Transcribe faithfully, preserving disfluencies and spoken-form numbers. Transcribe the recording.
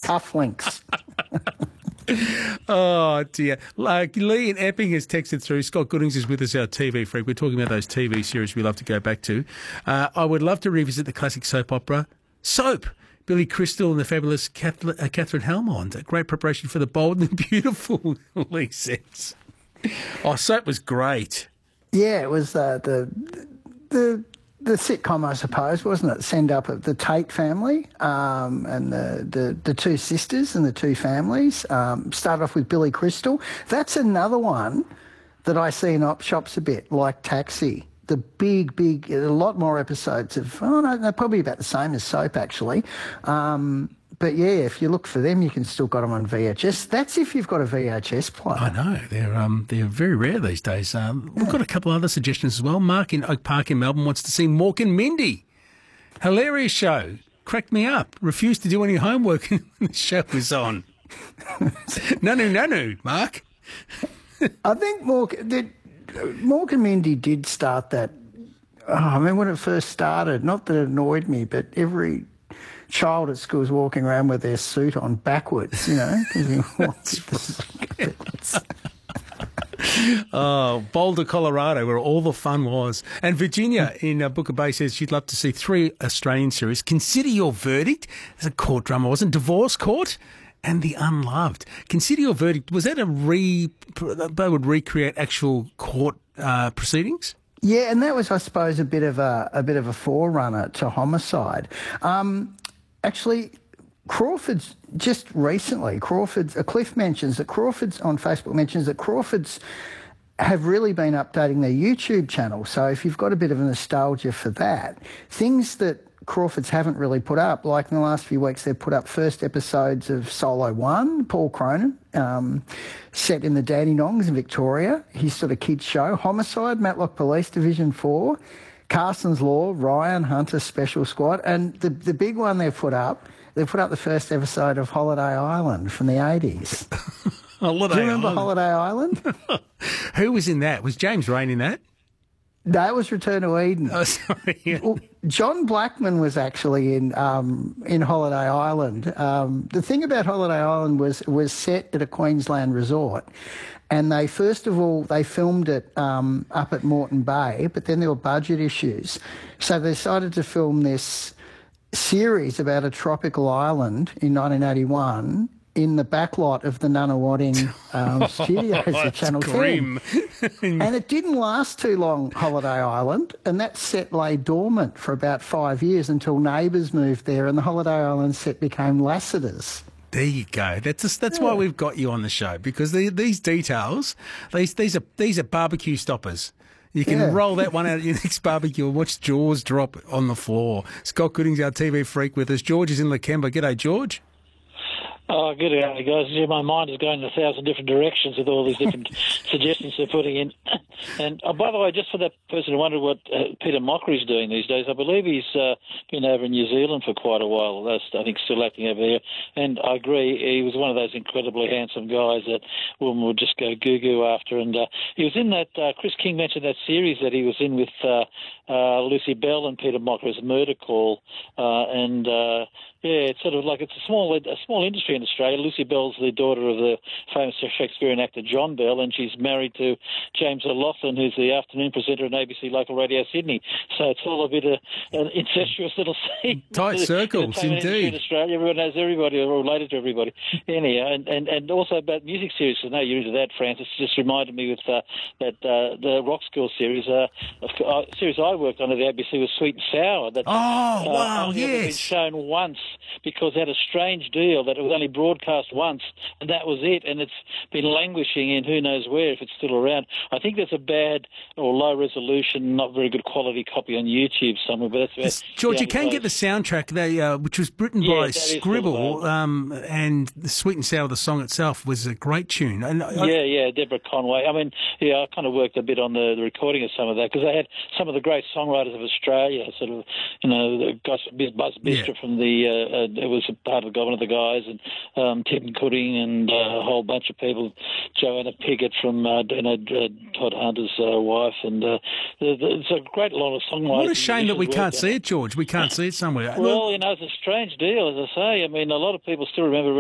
cufflinks. Oh, dear. Like, Lee in Epping has texted through. Scott Goodings is with us, our T V freak. We're talking about those T V series we love to go back to. Uh, I would love to revisit the classic soap opera, Soap. Billy Crystal and the fabulous Kath- uh, Catherine Helmond. A great preparation for the bold and beautiful, Lee says. Oh, Soap was great. Yeah, it was uh, the the the sitcom, I suppose, wasn't it? Send up of the Tate family um, and the, the the two sisters and the two families. Um, start off with Billy Crystal. That's another one that I see in op shops a bit, like Taxi. The big, big, a lot more episodes of, oh no, they're probably about the same as Soap, actually. Um, but yeah, if you look for them, you can still got them on V H S. That's if you've got a V H S player. I know. They're um they're very rare these days. Um, we've got a couple other suggestions as well. Mark in Oak Park in Melbourne wants to see Mork and Mindy. Hilarious show. Cracked me up. Refused to do any homework when the show was on. no, no, no, no, Mark. I think Mork... Did, Mork and Mindy did start that. Oh, I mean, when it first started, not that it annoyed me, but every child at school was walking around with their suit on backwards, you know. Oh, Boulder, Colorado, where all the fun was. And Virginia in uh, Booker Bay says she'd love to see three Australian series. Consider Your Verdict. There's a court drama, wasn't it? Divorce Court. And The Unloved. Consider Your Verdict. Was that a re... They would recreate actual court uh, proceedings? Yeah, and that was, I suppose, a bit of a a bit of a forerunner to Homicide. Um, actually, Crawford's just recently, Crawford's... Uh, Cliff mentions that Crawford's on Facebook mentions that Crawford's have really been updating their YouTube channel. So if you've got a bit of a nostalgia for that, things that Crawford's haven't really put up, like in the last few weeks, they've put up first episodes of Solo One, Paul Cronin, um, set in the Dandenongs in Victoria, his sort of kids show. Homicide, Matlock Police Division four, Carson's Law, Ryan Hunter Special Squad, and the, the big one they've put up, they've put up the first episode of Holiday Island from the eighties. Holiday Do you remember Island. Holiday Island? Who was in that? Was James Rain in that? That was Return to Eden. Oh, sorry. Yeah. Well, John Blackman was actually in um, in Holiday Island. Um, the thing about Holiday Island was was set at a Queensland resort, and they first of all they filmed it um, up at Moreton Bay, but then there were budget issues, so they decided to film this series about a tropical island in nineteen eighty-one. In the backlot of the Nunawading um, studios Oh, at Channel grim. ten. And it didn't last too long, Holiday Island, and that set lay dormant for about five years until Neighbours moved there and the Holiday Island set became Lassiter's. There you go. That's just, that's yeah. why we've got you on the show, because the, these details, these these are these are barbecue stoppers. You can yeah. roll that one out at your next barbecue and watch jaws drop on the floor. Scott Goodings, our T V freak, with us. George is in Lakemba. G'day, George. Oh, good day, guys. Yeah, my mind is going in a thousand different directions with all these different suggestions they're putting in. And, oh, by the way, just for that person who wondered what uh, Peter Mockery's doing these days, I believe he's uh, been over in New Zealand for quite a while. That's, I think, still acting over there. And I agree, he was one of those incredibly handsome guys that women would just go goo-goo after. And uh, he was in that, uh, Chris King mentioned that series that he was in with uh, uh, Lucy Bell and Peter Mockery's Murder Call. Uh, and... Uh, Yeah, it's sort of like it's a small a small industry in Australia. Lucy Bell's the daughter of the famous Shakespearean actor John Bell, and she's married to James O'Loughlin, who's the afternoon presenter on A B C Local Radio Sydney. So it's all a bit of an incestuous little scene. Tight circles, indeed. In Australia, everyone knows everybody, or related to everybody. Anyhow, and, and, and also about music series. So now you're into that, Francis. Just reminded me with uh, that uh, the Rock School series. Uh, a series I worked on at the A B C was Sweet and Sour. That, oh, uh, wow, only yes. ever been shown once, because it had a strange deal that it was only broadcast once, and that was it, and it's been languishing in who knows where, if it's still around. I think there's a bad or low-resolution, not very good quality copy on YouTube somewhere, but that's yes, George, you can place. Get the soundtrack, they, uh, which was written yeah, by Scribble, um, and the Sweet and Sour, the song itself, was a great tune. And I, yeah, yeah, Deborah Conway. I mean, yeah, I kind of worked a bit on the, the recording of some of that, because they had some of the great songwriters of Australia, sort of, you know, the guys, Buzz Bistra yeah. from the... Uh, uh, it was a part of one of the guys, and um, Tim Gooding and uh, a whole bunch of people, Joanna Piggott from uh, you know, uh, Todd Hunter's uh, wife, and uh, it's a great lot of songwriting. What a shame that we can't see it, George. We can't see it somewhere. Well, you know, it's a strange deal, as I say. I mean, a lot of people still remember